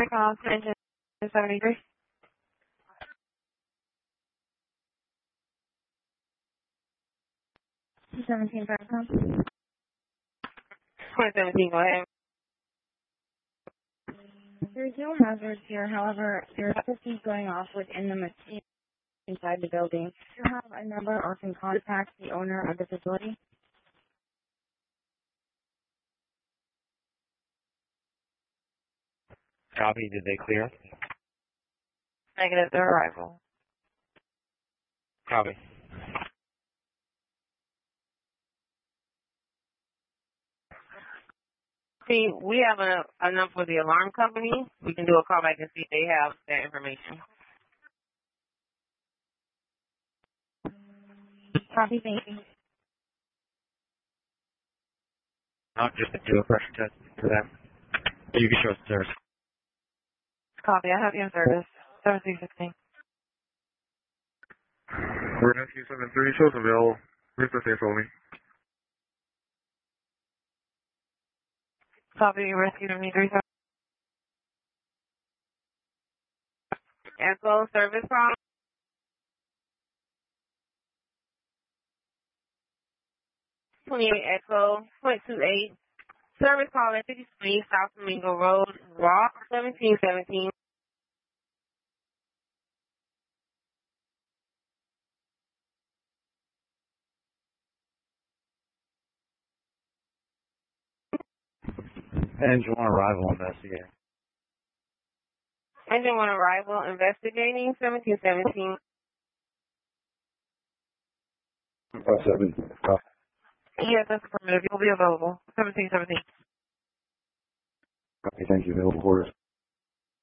call to engine 73. 17 Faircom. 2017, go ahead. There's no hazards here. However, there's systems going off within the machine inside the building. Do you have a number or can contact the owner of the facility? Copy. Did they clear? Negative, their arrival. Copy. See, we have enough for the alarm company. We can do a call back and see if they have that information. Copy, thank you. Not just do a pressure test for that. You can show us the service. Copy, I have you in service. 7316. Rescue 73 shows available. Mr. Safe only. Copy, rescue 73. Echo service call. Echo, 0.28. Service call at 53 South Flamingo Road, Rock, 1717. Engine 1 arrival investigator. Engine 1 arrival investigating, 1717. 57. Copy. Yes, that's affirmative. You'll be available. 1717. Copy. Thank you. Available orders.